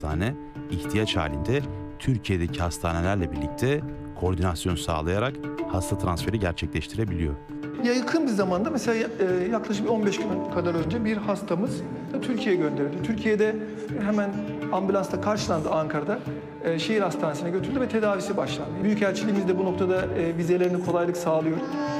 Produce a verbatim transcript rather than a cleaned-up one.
hastane ihtiyaç halinde Türkiye'deki hastanelerle birlikte koordinasyon sağlayarak hasta transferi gerçekleştirebiliyor. Yakın bir zamanda mesela e, yaklaşık on beş gün kadar önce bir hastamız Türkiye'ye gönderildi. Türkiye'de hemen ambulansla karşılandı Ankara'da. E, şehir hastanesine götürüldü ve tedavisi başlandı. Büyükelçiliğimiz de bu noktada e, vizelerini kolaylık sağlıyor.